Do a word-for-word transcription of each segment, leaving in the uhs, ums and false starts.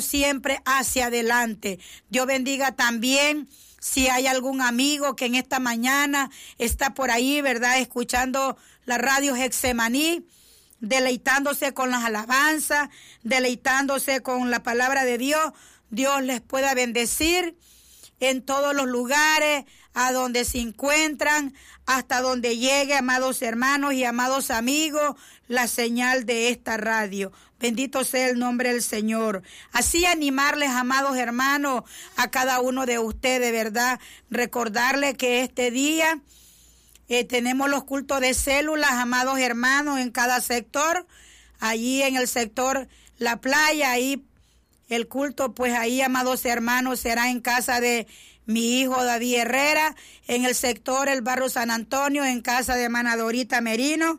siempre hacia adelante. Dios bendiga también si hay algún amigo que en esta mañana está por ahí, ¿verdad?, escuchando la radio Getsemaní, deleitándose con las alabanzas, deleitándose con la palabra de Dios. Dios les pueda bendecir en todos los lugares a donde se encuentran, hasta donde llegue, amados hermanos y amados amigos, la señal de esta radio. Bendito sea el nombre del Señor. Así animarles, amados hermanos, a cada uno de ustedes, ¿verdad? Recordarles que este día eh, tenemos los cultos de células, amados hermanos, en cada sector. Allí en el sector La Playa, ahí el culto, pues ahí, amados hermanos, será en casa de mi hijo David Herrera, en el sector El Barrio San Antonio, en casa de hermana Dorita Merino.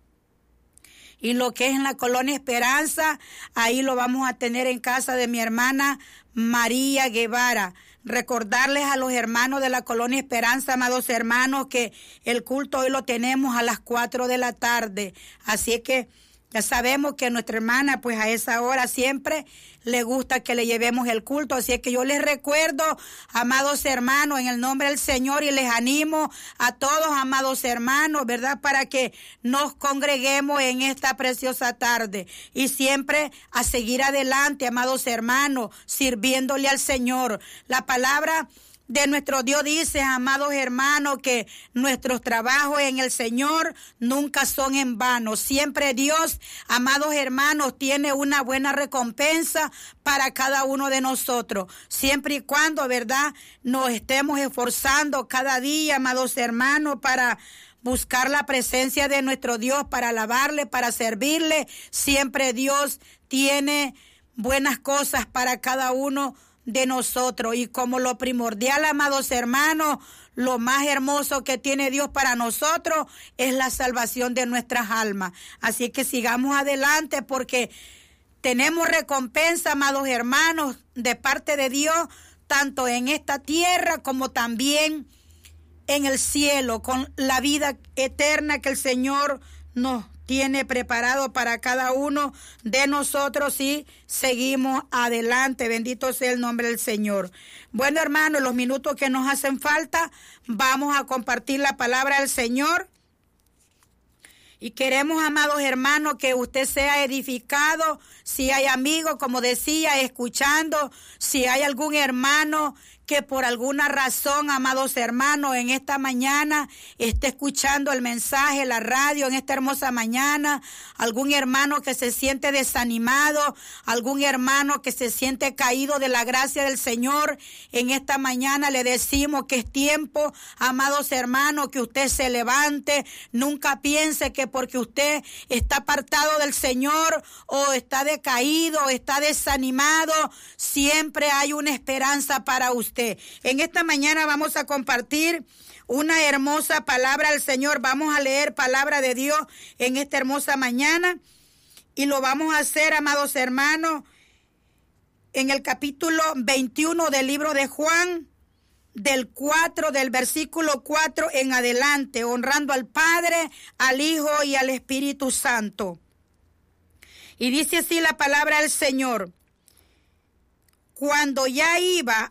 Y lo que es en la Colonia Esperanza, ahí lo vamos a tener en casa de mi hermana María Guevara. Recordarles a los hermanos de la Colonia Esperanza, amados hermanos, que el culto hoy lo tenemos a las cuatro de la tarde. Así es que ya sabemos que nuestra hermana, pues a esa hora siempre le gusta que le llevemos el culto. Así es que yo les recuerdo, amados hermanos, en el nombre del Señor, y les animo a todos, amados hermanos, ¿verdad?, para que nos congreguemos en esta preciosa tarde. Y siempre a seguir adelante, amados hermanos, sirviéndole al Señor. La palabra de nuestro Dios dice, amados hermanos, que nuestros trabajos en el Señor nunca son en vano. Siempre Dios, amados hermanos, tiene una buena recompensa para cada uno de nosotros. Siempre y cuando, ¿verdad?, nos estemos esforzando cada día, amados hermanos, para buscar la presencia de nuestro Dios, para alabarle, para servirle. Siempre Dios tiene buenas cosas para cada uno de nosotros, y como lo primordial, amados hermanos, lo más hermoso que tiene Dios para nosotros es la salvación de nuestras almas. Así que sigamos adelante, porque tenemos recompensa, amados hermanos, de parte de Dios, tanto en esta tierra como también en el cielo, con la vida eterna que el Señor nos tiene preparado para cada uno de nosotros y seguimos adelante. Bendito sea el nombre del Señor. Bueno, hermanos, los minutos que nos hacen falta, vamos a compartir la palabra del Señor. Y queremos, amados hermanos, que usted sea edificado. Si hay amigos, como decía, escuchando, si hay algún hermano que por alguna razón, amados hermanos, en esta mañana esté escuchando el mensaje, la radio, en esta hermosa mañana, algún hermano que se siente desanimado, algún hermano que se siente caído de la gracia del Señor, en esta mañana le decimos que es tiempo, amados hermanos, que usted se levante. Nunca piense que porque usted está apartado del Señor o está decaído o está desanimado, siempre hay una esperanza para usted. En esta mañana vamos a compartir una hermosa palabra del Señor. Vamos a leer palabra de Dios en esta hermosa mañana, y lo vamos a hacer, amados hermanos, en el capítulo veintiuno del libro de Juan, del cuatro, del versículo cuatro en adelante, honrando al Padre, al Hijo y al Espíritu Santo. Y dice así la palabra del Señor: cuando ya iba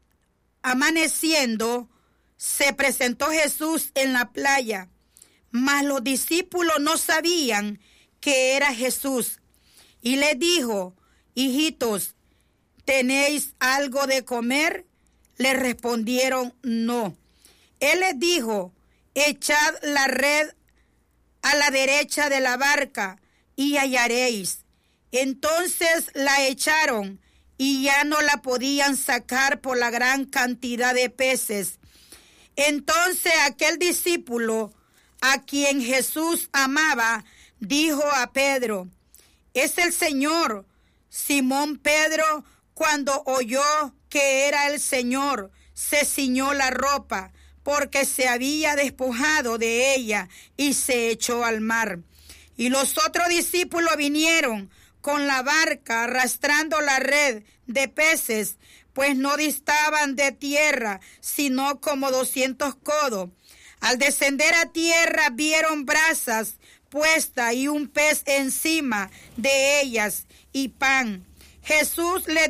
amaneciendo, se presentó Jesús en la playa, mas los discípulos no sabían que era Jesús. Y les dijo: hijitos, ¿tenéis algo de comer? Le respondieron: no. Él les dijo: echad la red a la derecha de la barca y hallaréis. Entonces la echaron, y ya no la podían sacar por la gran cantidad de peces. Entonces aquel discípulo a quien Jesús amaba dijo a Pedro: es el Señor. Simón Pedro, cuando oyó que era el Señor, se ciñó la ropa, porque se había despojado de ella, y se echó al mar. Y los otros discípulos vinieron con la barca, arrastrando la red de peces, pues no distaban de tierra, sino como doscientos codos. Al descender a tierra, vieron brasas puestas y un pez encima de ellas, y pan. Jesús le